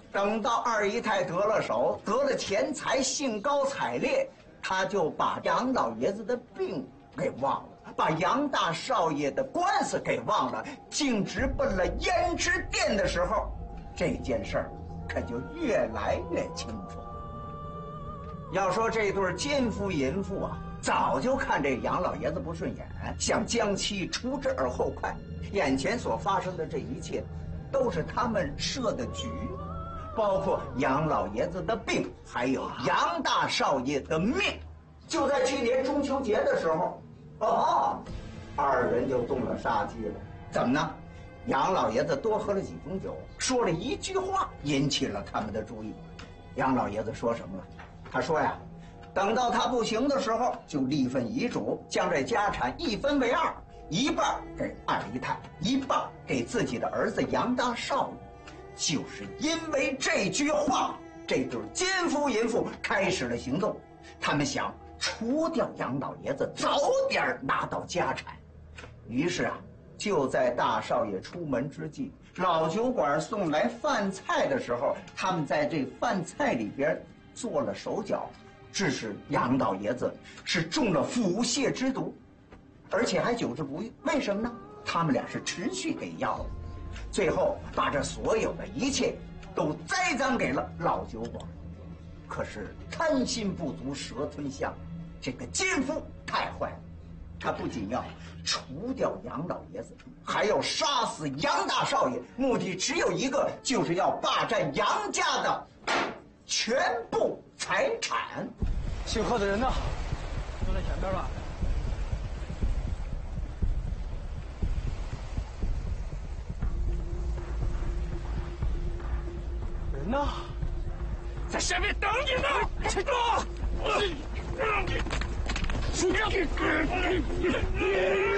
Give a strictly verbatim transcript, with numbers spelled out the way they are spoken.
等到二姨太得了手，得了钱财，兴高采烈，他就把杨老爷子的病给忘了，把杨大少爷的官司给忘了，径直奔了胭脂店的时候，这件事儿可就越来越清楚。要说这对奸夫淫妇啊，早就看这杨老爷子不顺眼，想将其除之而后快。眼前所发生的这一切，都是他们设的局，包括杨老爷子的病，还有杨大少爷的命。就在去年中秋节的时候，哦，二人就动了杀机了。怎么呢？杨老爷子多喝了几盅酒，说了一句话，引起了他们的注意。杨老爷子说什么了？他说呀，等到他不行的时候，就立份遗嘱，将这家产一分为二，一半给二姨太，一半给自己的儿子杨大少爷。就是因为这句话，这对奸夫淫妇开始了行动。他们想除掉杨老爷子，早点拿到家产。于是啊，就在大少爷出门之际，老酒馆送来饭菜的时候，他们在这饭菜里边做了手脚，致使杨老爷子是中了腹泻之毒，而且还久治不愈。为什么呢？他们俩是持续给药，最后把这所有的一切都栽赃给了老酒馆。可是贪心不足蛇吞象，这个奸夫太坏了，他不仅要除掉杨老爷子，还要杀死杨大少爷，目的只有一个，就是要霸占杨家的全部财产。 姓贺的人呢？就在前边吧。人呢？在下面等你呢！去走！让你，让你！